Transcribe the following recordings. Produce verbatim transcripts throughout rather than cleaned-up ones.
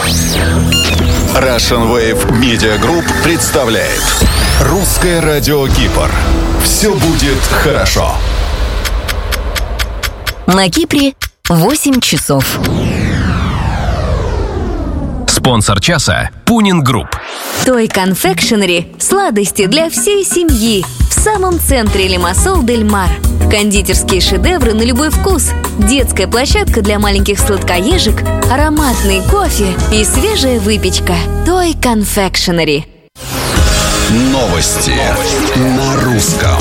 Russian Wave Media Group представляет Русское радио Кипр. Все будет хорошо. На Кипре восемь часов. Спонсор часа – Пунин Групп. Той Confectionery – сладости для всей семьи. В самом центре Лимассол Дель Мар. Кондитерские шедевры на любой вкус. Детская площадка для маленьких сладкоежек, ароматный кофе и свежая выпечка. Той Confectionery. Новости на русском.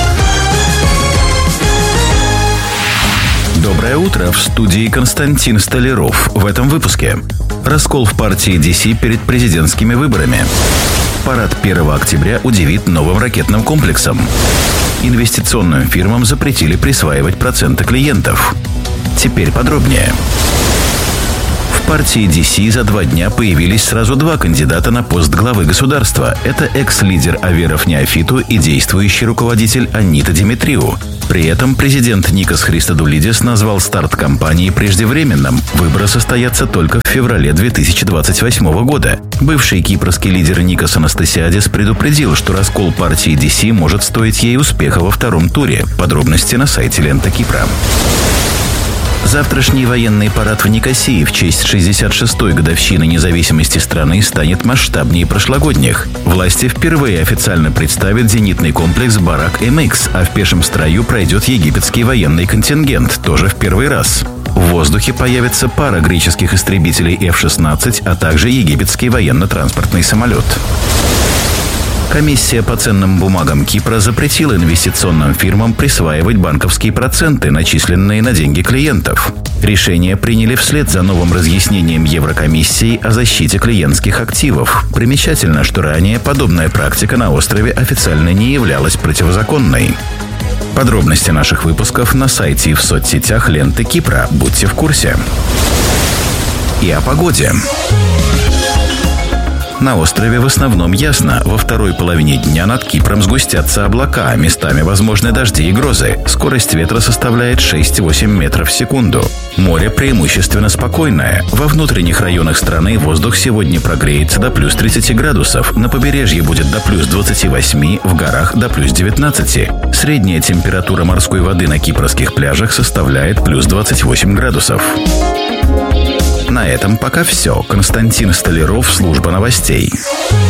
Доброе утро, в студии Константин Столяров. В этом выпуске. Раскол в партии ди си перед президентскими выборами. Парад первого октября удивит новым ракетным комплексом. Инвестиционным фирмам запретили присваивать проценты клиентов. Теперь подробнее. В партии ди си за два дня появились сразу два кандидата на пост главы государства. Это экс-лидер Аверов Неофиту и действующий руководитель Анита Димитриу. При этом президент Никос Христодулидис назвал старт кампании преждевременным. Выборы состоятся только в феврале две тысячи двадцать восьмого года. Бывший кипрский лидер Никос Анастасиадис предупредил, что раскол партии ди си может стоить ей успеха во втором туре. Подробности на сайте Лента Кипра. Завтрашний военный парад в Никосии в честь шестьдесят шестой годовщины независимости страны станет масштабнее прошлогодних. Власти впервые официально представят зенитный комплекс Барак эм икс, а в пешем строю пройдет египетский военный контингент, тоже в первый раз. В воздухе появится пара греческих истребителей эф шестнадцать, а также египетский военно-транспортный самолет. Комиссия по ценным бумагам Кипра запретила инвестиционным фирмам присваивать банковские проценты, начисленные на деньги клиентов. Решение приняли вслед за новым разъяснением Еврокомиссии о защите клиентских активов. Примечательно, что ранее подобная практика на острове официально не являлась противозаконной. Подробности наших выпусков на сайте и в соцсетях Ленты Кипра. Будьте в курсе. И о погоде. На острове в основном ясно. Во второй половине дня над Кипром сгустятся облака, местами возможны дожди и грозы. Скорость ветра составляет шесть-восемь метров в секунду. Море преимущественно спокойное. Во внутренних районах страны воздух сегодня прогреется до плюс тридцати градусов. На побережье будет до плюс двадцати восьми, в горах до плюс девятнадцати. Средняя температура морской воды на кипрских пляжах составляет плюс двадцать восемь градусов. На этом пока все. Константин Столяров, служба новостей.